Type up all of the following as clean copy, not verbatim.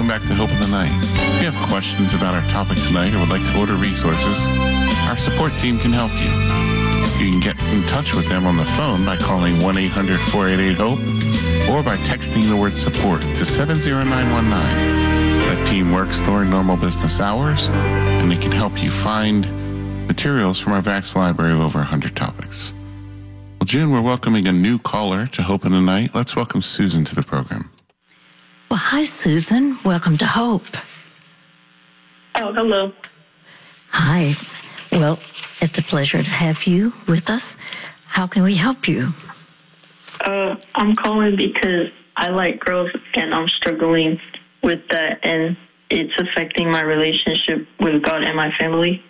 welcome back to Hope in the Night. If you have questions about our topic tonight or would like to order resources, our support team can help you. You can get in touch with them on the phone by calling 1-800-488-HOPE or by texting the word support to 70919. That team works during normal business hours, and they can help you find materials from our VAX library of over 100 topics. Well, June, we're welcoming a new caller to Hope in the Night. Let's welcome Susan to the program. Well, hi, Susan. Welcome to Hope. Oh, hello. Hi. Well, it's a pleasure to have you with us. How can we help you? I'm calling because I like girls and I'm struggling with that, and it's affecting my relationship with God and my family.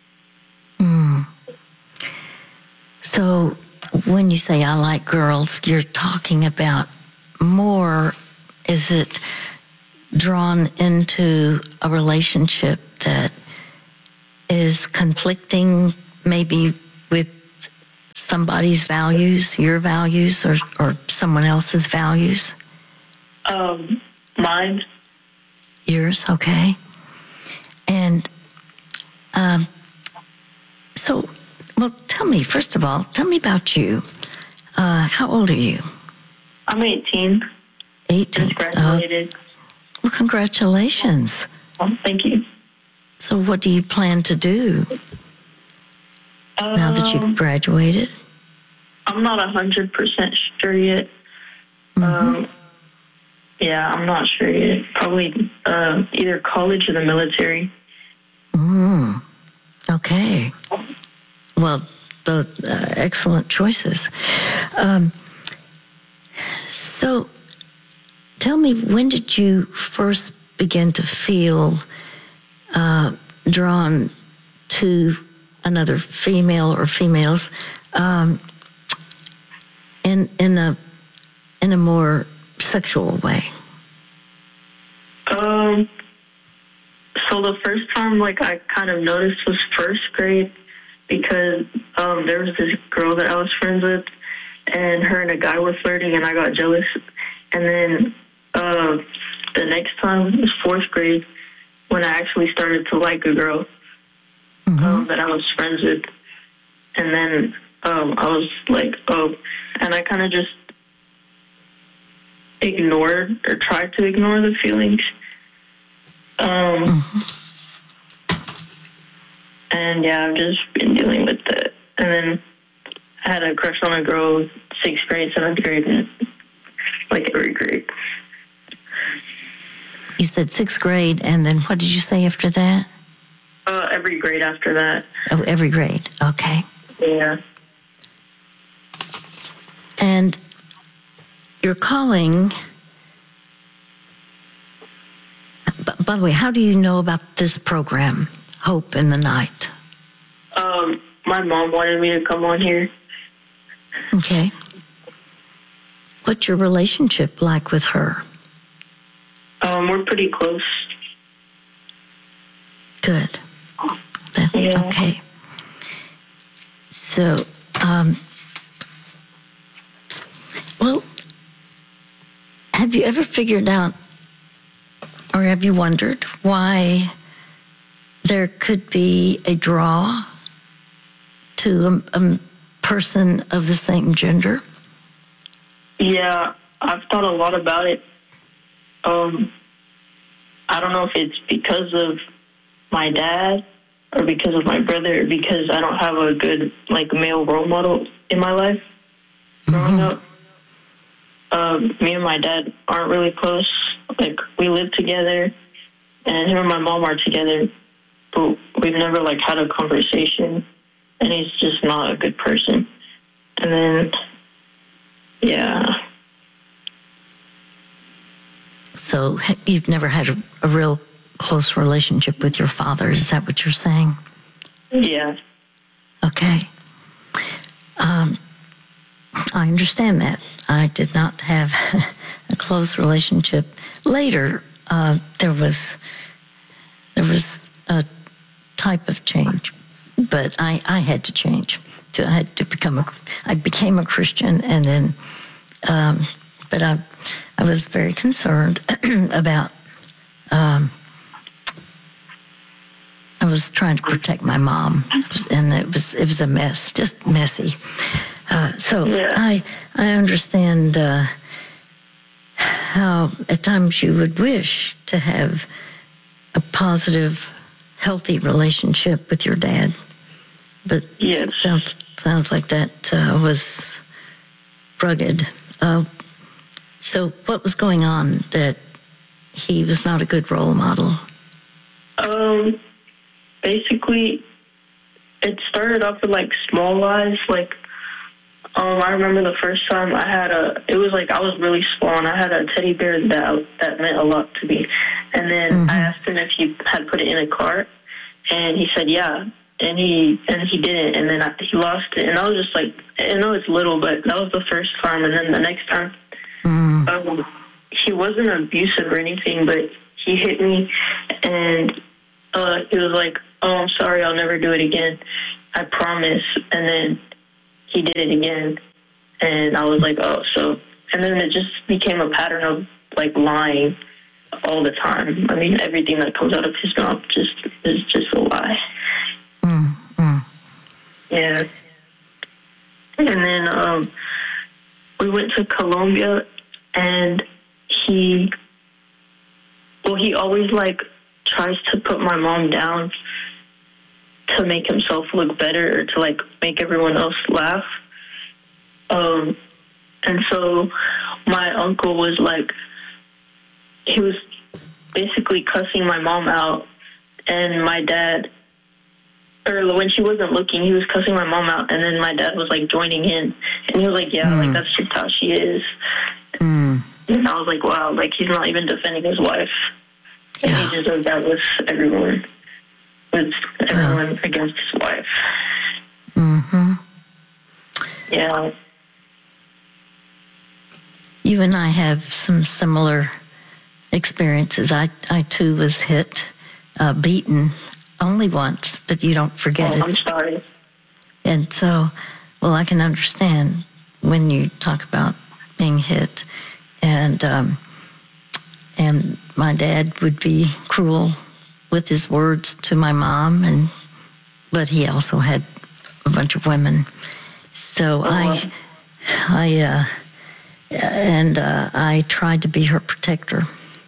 So when you say I like girls, you're talking about more, is it drawn into a relationship that is conflicting maybe with somebody's values, your values, or someone else's values? Mine. Yours, okay. And so, well, tell me, first of all, tell me about you. How old are you? I'm 18. 18. Just graduated. Well, congratulations. Oh, thank you. So what do you plan to do now that you've graduated? I'm not 100% sure yet. Yeah, I'm not sure yet. Probably either college or the military. Okay. Well, those excellent choices. So tell me, when did you first begin to feel drawn to another female or females in a more sexual way? So the first time, I kind of noticed was first grade, because there was this girl that I was friends with, and her and a guy were flirting, and I got jealous. And then the next time was fourth grade, when I actually started to like a girl that I was friends with. And then I was like, and I kind of just ignored or tried to ignore the feelings. And yeah, I've just been dealing with that. And then I had a crush on a girl, 6th grade, 7th grade, and every grade. You said 6th grade, and then what did you say after that? Every grade after that. Oh, every grade. Okay. Yeah. And you're calling. By the way, how do you know about this program, Hope in the Night? My mom wanted me to come on here. Okay. What's your relationship like with her? We're pretty close. Good. Yeah. Okay. So, well, have you ever figured out, or have you wondered why there could be a draw to a person of the same gender? Yeah, I've thought a lot about it. I don't know if it's because of my dad or because of my brother, or because I don't have a good, male role model in my life growing up. Me and my dad aren't really close. We live together, and him and my mom are together, but we've never, had a conversation, and he's just not a good person. And then, yeah. So you've never had a real close relationship with your father, is that what you're saying? Yeah. Okay. I understand that. I did not have a close relationship. Later, there was a type of change, but I had to change. I had to I became a Christian, and then, but I was very concerned about I was trying to protect my mom, and it was a mess, just messy. I understand how at times you would wish to have a positive, healthy relationship with your dad, but Yes. sounds like that was rugged. So what was going on that he was not a good role model? Basically, it started off with like small lies. Like, I remember the first time it was like I was really small and I had a teddy bear that meant a lot to me. And then I asked him if he had put it in a cart, and he said yeah, and he didn't, and then he lost it, and I was just like, I know it's little, but that was the first time. And then the next time, he wasn't abusive or anything, but he hit me, and he was like, "Oh, I'm sorry, I'll never do it again. I promise." And then he did it again, and I was like, "Oh, so." And then it just became a pattern of like lying all the time. I mean, everything that comes out of his mouth is just a lie. Yeah. And then we went to Colombia, and he always like tries to put my mom down to make himself look better, or to like make everyone else laugh. And so my uncle was like, he was basically cussing my mom out, and my dad, or when she wasn't looking, he was cussing my mom out, and then my dad was like joining in, and he was like, yeah, like that's just how she is. And I was like, wow, like he's not even defending his wife. And he just does that with everyone against his wife. Yeah. You and I have some similar experiences. I too was hit, beaten only once, but you don't forget it. I'm sorry. And so, well, I can understand when you talk about being hit, and my dad would be cruel with his words to my mom, but he also had a bunch of women. So I tried to be her protector.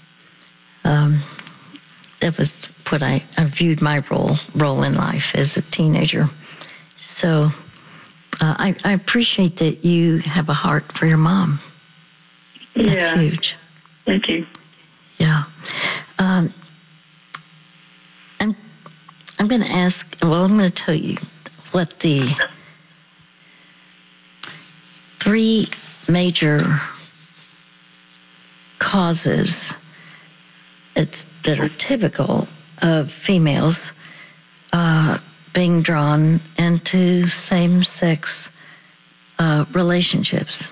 That was what I viewed my role in life as a teenager. So I appreciate that you have a heart for your mom. That's huge. Thank you. Yeah. I'm going to ask, well, I'm going to tell you what the 3 major causes that are typical of females being drawn into same-sex relationships.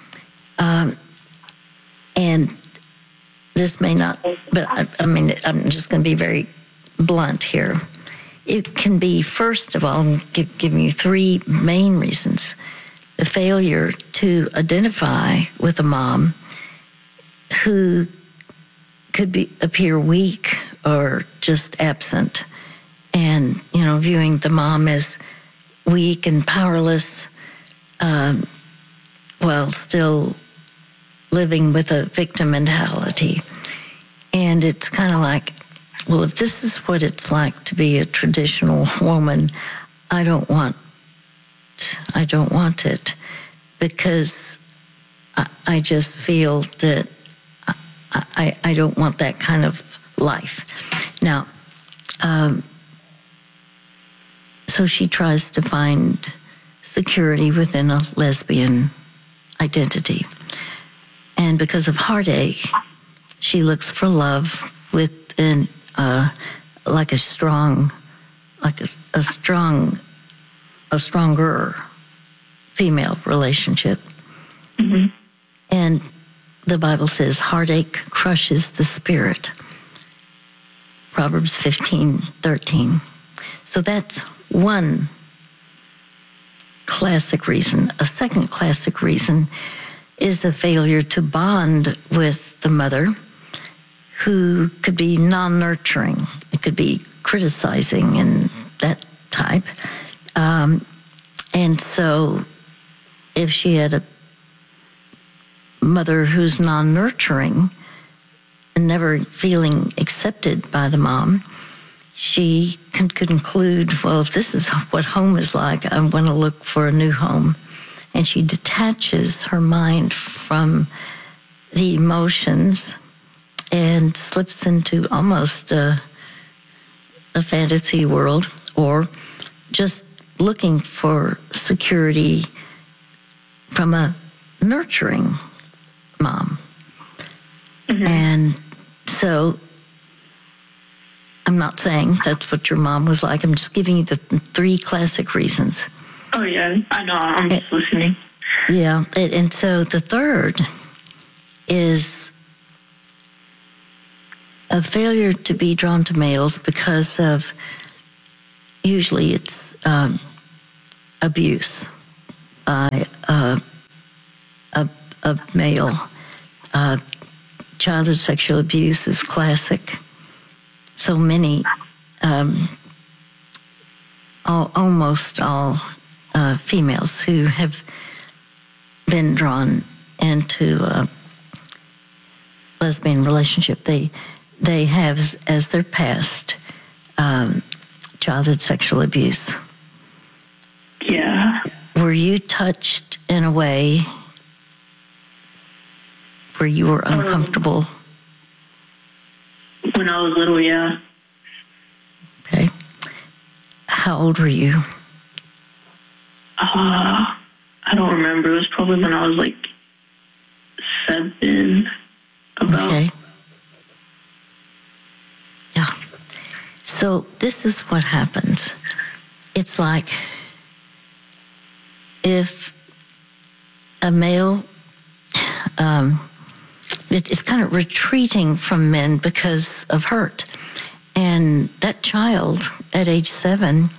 And this may not, but I mean, I'm just going to be very blunt here. It can be, first of all, giving you 3 main reasons. The failure to identify with a mom who could appear weak or just absent, and, viewing the mom as weak and powerless, while still living with a victim mentality. And it's kind of like, well, if this is what it's like to be a traditional woman, I don't want it, because I just feel that I don't want that kind of life. Now, so she tries to find security within a lesbian identity. And because of heartache, she looks for love within a stronger female relationship. And the Bible says heartache crushes the spirit. Proverbs 15:13. So that's one classic reason. A second classic reason is the failure to bond with the mother, who could be non-nurturing. It could be criticizing and that type. And so if she had a mother who's non-nurturing and never feeling accepted by the mom, she can conclude, well, if this is what home is like, I'm going to look for a new home. And she detaches her mind from the emotions and slips into almost a fantasy world, or just looking for security from a nurturing mom. Mm-hmm. And so I'm not saying that's what your mom was like. I'm just giving you the 3 classic reasons. Oh, yeah, I know. I'm just listening. Yeah, and so the third is a failure to be drawn to males because of, usually it's abuse by a male. Childhood sexual abuse is classic. So many, almost all females who have been drawn into a lesbian relationship, they have as their past childhood sexual abuse. Yeah. Were you touched in a way where you were uncomfortable? When I was little, yeah. Okay. How old were you? I don't remember. It was probably when I was like 7, about. Okay. Yeah. So this is what happens. It's like if a male it's kind of retreating from men because of hurt. And that child at age 7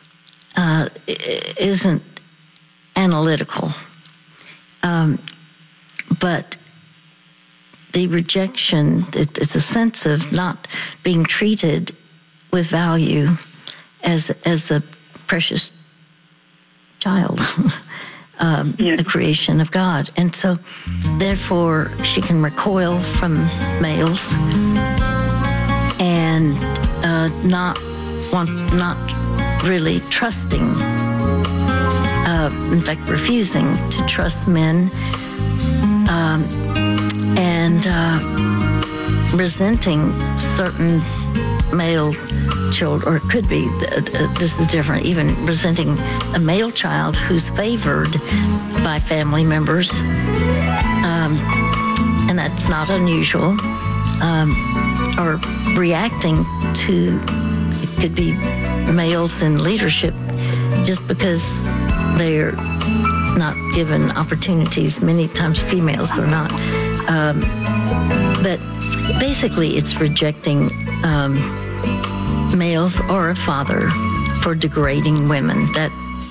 isn't analytical. But the rejection, it's a sense of not being treated with value as a precious child. A creation of God. And so, therefore, she can recoil from males and not really trusting, in fact, refusing to trust men, and resenting certain male children, or it could be, this is different, even resenting a male child who's favored by family members, and that's not unusual, or reacting to, it could be males in leadership, just because they're not given opportunities. Many times females are not. But basically it's rejecting males or a father for degrading women. That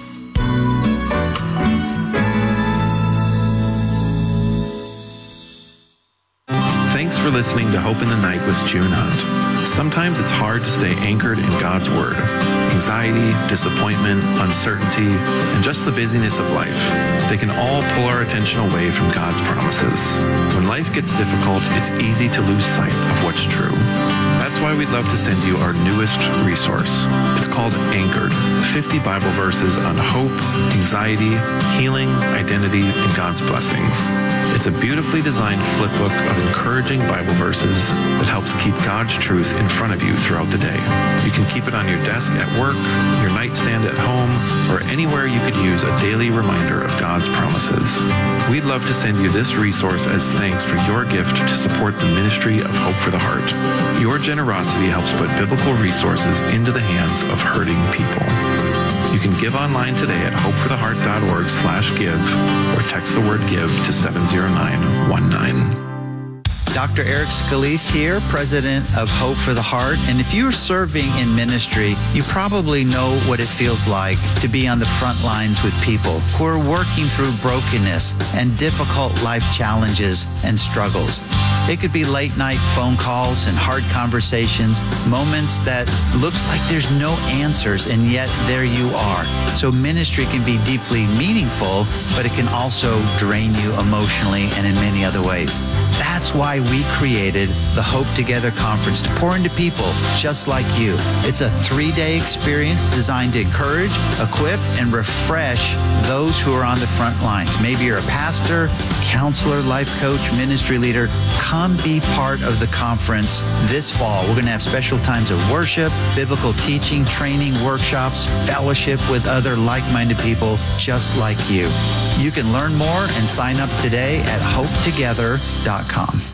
Thanks for listening to Hope in the Night with June Hunt. Sometimes it's hard to stay anchored in God's Word. Anxiety, disappointment, uncertainty, and just the busyness of life, they can all pull our attention away from God's promises. When life gets difficult, it's easy to lose sight of what's true. That's why we'd love to send you our newest resource. It's called Anchored, 50 Bible verses on hope, anxiety, healing, identity, and God's blessings. It's a beautifully designed flipbook of encouraging Bible verses that helps keep God's truth in front of you throughout the day. You can keep it on your desk at work, your nightstand at home, or anywhere you could use a daily reminder of God's promises. We'd love to send you this resource as thanks for your gift to support the ministry of Hope for the Heart. Your generosity helps put biblical resources into the hands of hurting people. You can give online today at hopefortheheart.org/give or text the word give to 70919. Dr. Eric Scalise here, president of Hope for the Heart. And if you're serving in ministry, you probably know what it feels like to be on the front lines with people who are working through brokenness and difficult life challenges and struggles. It could be late night phone calls and hard conversations, moments that looks like there's no answers, and yet there you are. So ministry can be deeply meaningful, but it can also drain you emotionally and in many other ways. That's why we created the Hope Together Conference to pour into people just like you. It's a 3-day experience designed to encourage, equip, and refresh those who are on the front lines. Maybe you're a pastor, counselor, life coach, ministry leader. Come be part of the conference this fall. We're going to have special times of worship, biblical teaching, training, workshops, fellowship with other like-minded people just like you. You can learn more and sign up today at hopetogether.com.